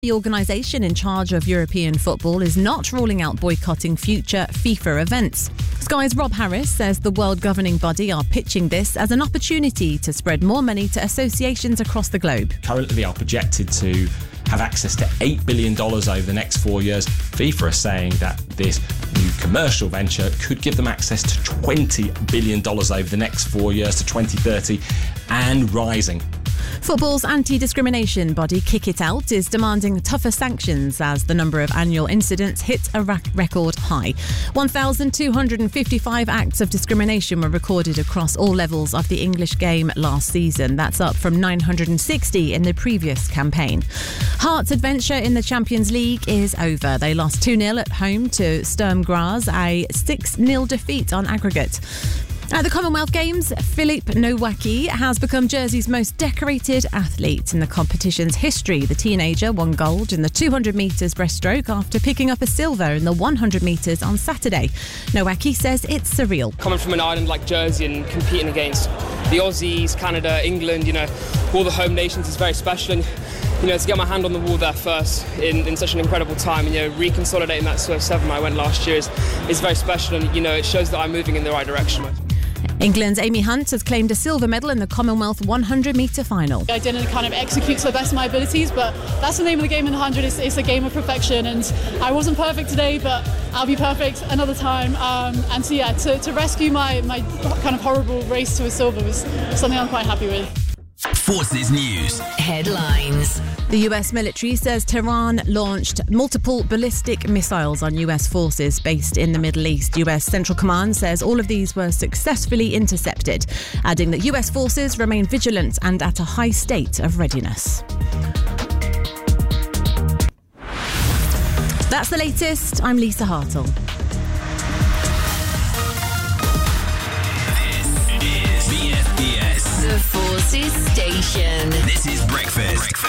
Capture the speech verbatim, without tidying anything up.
The organisation in charge of European football is not ruling out boycotting future FIFA events. Sky's Rob Harris says the world governing body are pitching this as an opportunity to spread more money to associations across the globe. Currently, they are projected to have access to eight billion dollars over the next four years. FIFA are saying that this new commercial venture could give them access to twenty billion dollars over the next four years to twenty thirty and rising. Football's anti-discrimination body Kick It Out is demanding tougher sanctions as the number of annual incidents hit a record high. one thousand two hundred fifty-five acts of discrimination were recorded across all levels of the English game last season. That's up from nine hundred sixty in the previous campaign. Hearts' adventure in the Champions League is over. They lost two nil at home to Sturm Graz, a six nil defeat on aggregate. At the Commonwealth Games, Filip Nowacki has become Jersey's most decorated athlete in the competition's history. The teenager won gold in the two hundred metres breaststroke after picking up a silver in the one hundred metres on Saturday. Nowacki says it's surreal. Coming from an island like Jersey and competing against the Aussies, Canada, England, you know, all the home nations is very special. And, you know, to get my hand on the wall there first in, in such an incredible time, and, you know, reconsolidating that Swift seven I went last year is, is very special, and, you know, it shows that I'm moving in the right direction. England's Amy Hunt has claimed a silver medal in the Commonwealth one hundred metre final. I didn't kind of execute to the best of my abilities, but that's the name of the game in the one hundred. It's, it's a game of perfection, and I wasn't perfect today, but I'll be perfect another time. Um, and so, yeah, to, to rescue my, my kind of horrible race to a silver was something I'm quite happy with. Forces News headlines. The U S military says Tehran launched multiple ballistic missiles on U S forces based in the Middle East. U S Central Command says all of these were successfully intercepted, adding that U S forces remain vigilant and at a high state of readiness. That's the latest. I'm Lisa Hartle. This is B F B S, the Forces Station. This is Breakfast.